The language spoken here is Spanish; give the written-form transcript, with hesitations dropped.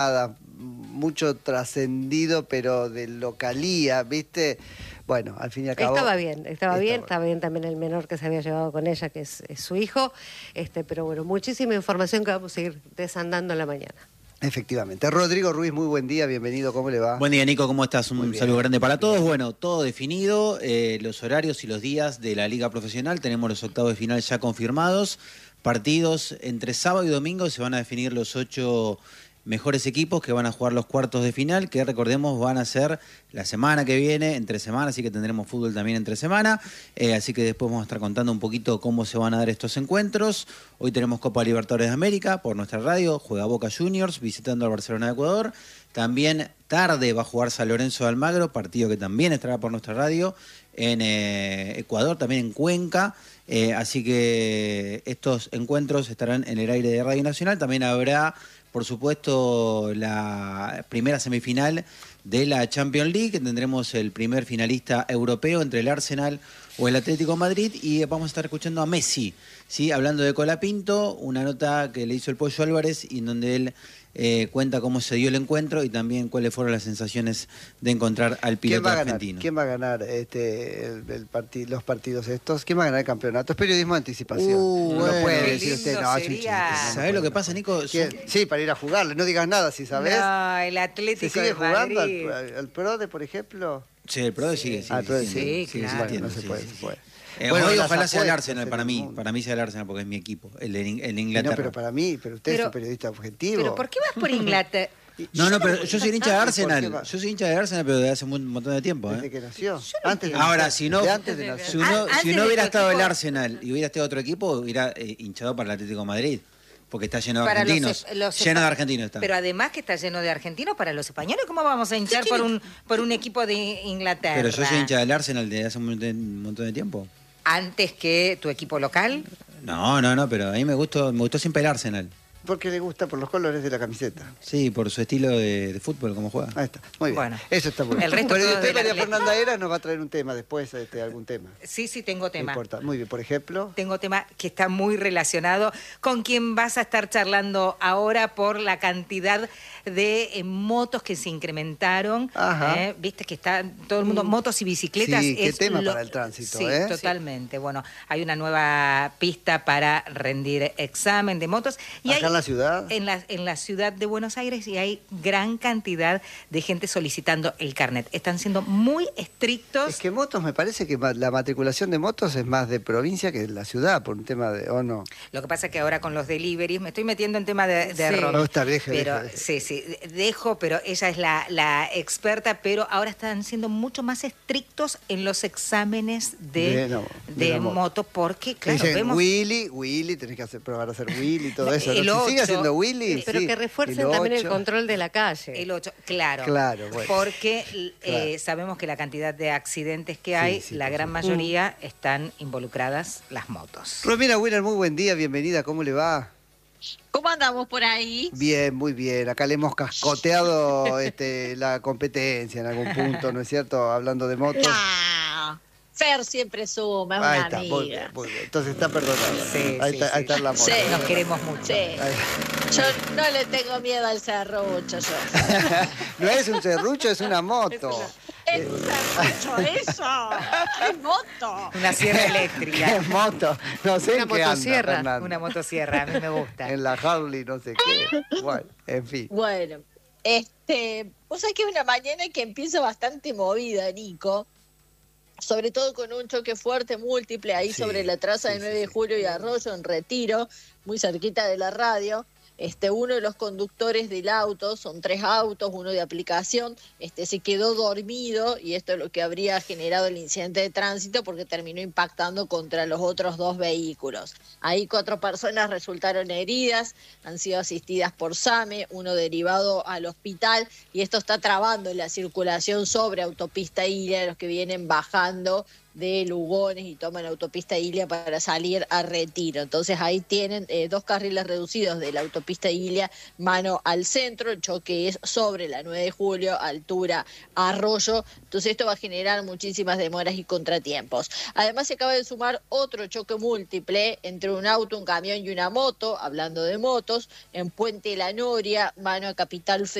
nada, mucho trascendido, pero de localía, ¿viste? Bueno, al fin y al cabo... Estaba bien también el menor que se había llevado con ella, que es su hijo, pero bueno, muchísima información que vamos a ir desandando en la mañana. Efectivamente. Rodrigo Ruiz, muy buen día, bienvenido, ¿cómo le va? Buen día, Nico, ¿cómo estás? Un saludo grande para todos. Bueno, todo definido, los horarios y los días de la Liga Profesional, tenemos los octavos de final ya confirmados, partidos entre sábado y domingo, se van a definir los 8 mejores equipos que van a jugar los cuartos de final, que recordemos van a ser la semana que viene, entre semana, así que tendremos fútbol también entre semana, así que después vamos a estar contando un poquito cómo se van a dar estos encuentros. Hoy tenemos Copa Libertadores de América por nuestra radio, juega Boca Juniors visitando al Barcelona de Ecuador, también tarde va a jugar San Lorenzo de Almagro, partido que también estará por nuestra radio, en Ecuador, también en Cuenca, así que estos encuentros estarán en el aire de Radio Nacional. También habrá, por supuesto, la primera semifinal de la Champions League, que tendremos el primer finalista europeo entre el Arsenal o el Atlético de Madrid, y vamos a estar escuchando a Messi, ¿sí? Hablando de Colapinto, una nota que le hizo el Pollo Álvarez y en donde él cuenta cómo se dio el encuentro y también cuáles fueron las sensaciones de encontrar al piloto argentino. ¿Quién va a ganar los partidos estos? ¿Quién va a ganar el campeonato? Es periodismo de anticipación. No lo puede decir usted. No, es un chiste. ¿Sabés lo que pasa, Nico? Sí, para ir a jugarle. No digas nada, si sabés. No, el Atlético ¿Se sigue de jugando Madrid. al PRODE, por ejemplo? Sí, el PRODE sigue. Sí, claro. Bueno, no se puede. Bueno, ojalá sea el Arsenal para mí sea el Arsenal porque es mi equipo, el de Inglaterra. No, pero usted es un periodista objetivo. ¿Pero por qué vas por Inglaterra? No, pero yo soy hincha de Arsenal. Yo soy hincha de Arsenal, pero desde hace un montón de tiempo. Desde que nació. Ahora, si no hubiera estado el Arsenal y hubiera estado otro equipo, hubiera hinchado para el Atlético de Madrid. Porque está lleno de argentinos. Lleno de argentinos está. Pero además que está lleno de argentinos, para los españoles, ¿cómo vamos a hinchar por un equipo de Inglaterra? Pero yo soy hincha del Arsenal desde hace un montón de tiempo. ¿Antes que tu equipo local? No, pero a mí me gustó siempre el Arsenal. Porque le gusta por los colores de la camiseta. Sí, por su estilo de fútbol, cómo juega. Ahí está, muy bien. Bueno, eso está muy bien. El resto pero todo usted, de María Fernanda Heras, nos va a traer un tema después, algún tema. Sí, tengo tema. No importa. Muy bien, por ejemplo. Tengo tema que está muy relacionado con quien vas a estar charlando ahora por la cantidad de motos que se incrementaron. Viste que está todo el mundo, motos y bicicletas. Sí, qué tema para el tránsito. Sí, totalmente. Sí. Bueno, hay una nueva pista para rendir examen de motos. Y ¿Acá en la ciudad? En la ciudad de Buenos Aires, y hay gran cantidad de gente solicitando el carnet. Están siendo muy estrictos. Es que motos, me parece que la matriculación de motos es más de provincia que de la ciudad, por un tema de, ¿o no? Lo que pasa es que ahora con los deliveries, me estoy metiendo en tema de error. No, está bien, dejo, pero ella es la experta, pero ahora están siendo mucho más estrictos en los exámenes de moto, porque, claro, dicen, vemos... Willy, tenés que probar a hacer Willy y todo eso. El ¿No? 8, ¿Sigue haciendo Willy? Pero sí, que refuercen también el control de la calle. El 8, claro. Bueno. Porque sabemos que la cantidad de accidentes que hay, la gran mayoría están involucradas las motos. Romina Wiener, muy buen día, bienvenida, ¿cómo le va? ¿Cómo andamos por ahí? Bien, muy bien. Acá le hemos cascoteado la competencia en algún punto, ¿no es cierto? Hablando de motos. No, Fer siempre suma, es una amiga. Muy bien. Entonces está perdonada. Sí, ahí está la moto. Sí. Nos queremos mucho. Sí. Yo no le tengo miedo al serrucho, yo. No es un serrucho, es una moto. Es un serrucho, eso. Es moto. Una sierra eléctrica. Es moto. No sé una en qué motosierra. anda, Una motosierra, a mí me gusta. En la Harley, no sé qué. Bueno, en fin. Bueno, vos sabés que es una mañana que empieza bastante movida, Nico. Sobre todo con un choque fuerte múltiple ahí sobre la traza de 9 de julio y Arroyo en Retiro, muy cerquita de la radio. Uno de los conductores del auto, son 3 autos, uno de aplicación, se quedó dormido y esto es lo que habría generado el incidente de tránsito porque terminó impactando contra los otros 2 vehículos. Ahí 4 personas resultaron heridas, han sido asistidas por SAME, uno derivado al hospital y esto está trabando la circulación sobre autopista Ilia, los que vienen bajando de Lugones y toman autopista Ilia para salir a Retiro. Entonces ahí tienen 2 carriles reducidos de la autopista Ilia, mano al centro. El choque es sobre la 9 de julio, altura Arroyo. Entonces esto va a generar muchísimas demoras y contratiempos. Además se acaba de sumar otro choque múltiple entre un auto, un camión y una moto, hablando de motos, en Puente La Noria, mano a Capital